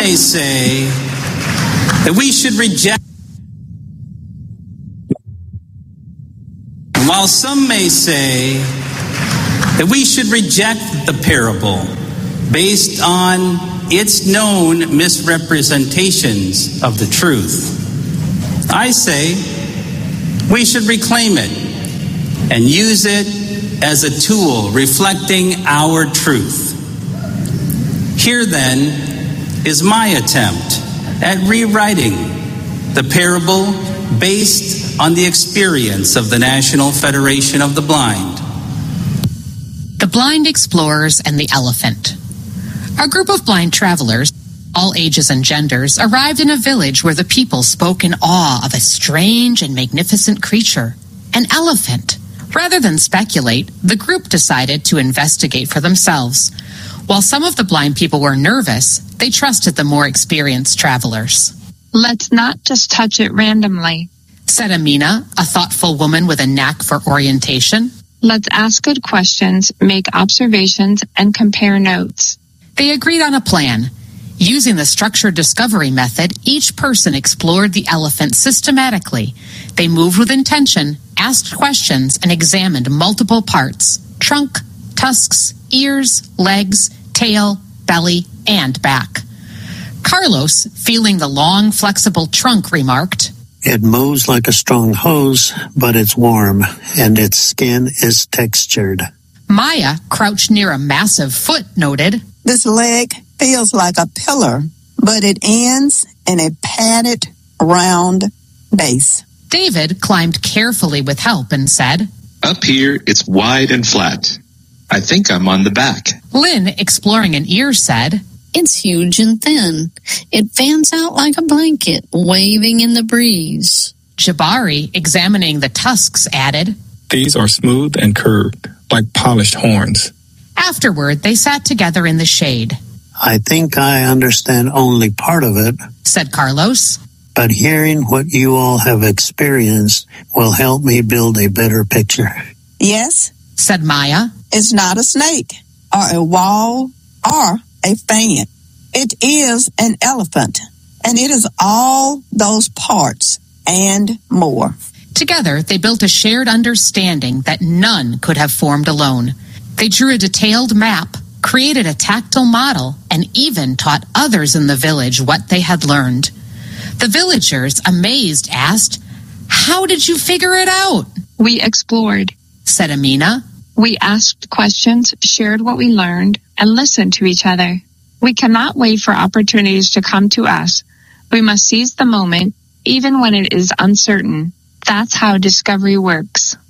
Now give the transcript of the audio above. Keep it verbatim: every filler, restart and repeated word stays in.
They say that we should reject, and while some may say that we should reject the parable based on its known misrepresentations of the truth, I say we should reclaim it and use it as a tool reflecting our truth. Here then is my attempt at rewriting the parable based on the experience of the National Federation of the Blind. The Blind Explorers and the Elephant. A group of blind travelers, all ages and genders, arrived in a village where the people spoke in awe of a strange and magnificent creature, an elephant. Rather than speculate, the group decided to investigate for themselves. While some of the blind people were nervous, they trusted the more experienced travelers. Let's not just touch it randomly, said Amina, a thoughtful woman with a knack for orientation. Let's ask good questions, make observations, and compare notes. They agreed on a plan. Using the structured discovery method, each person explored the elephant systematically. They moved with intention, asked questions, and examined multiple parts: trunk, tusks, ears, legs, tail, belly, and back. Carlos, feeling the long, flexible trunk, remarked, "It moves like a strong hose, but it's warm, and its skin is textured." Maya, crouched near a massive foot, noted, "This leg feels like a pillar, but it ends in a padded, round base." David climbed carefully with help and said, "Up here, it's wide and flat. I think I'm on the back." Lynn, exploring an ear, said, "It's huge and thin. It fans out like a blanket, waving in the breeze." Jabari, examining the tusks, added, "These are smooth and curved, like polished horns." Afterward, they sat together in the shade. "I think I understand only part of it," said Carlos. "but hearing what you all have experienced will help me build a better picture." "Yes," said Maya. "It's not a snake or a wall or a fan. It is an elephant, and it is all those parts and more." Together, they built a shared understanding that none could have formed alone. They drew a detailed map, created a tactile model, and even taught others in the village what they had learned. The villagers, amazed, asked, "How did you figure it out?" "We explored," said Amina. "We asked questions, shared what we learned, and listened to each other. We cannot wait for opportunities to come to us. We must seize the moment, even when it is uncertain. That's how discovery works."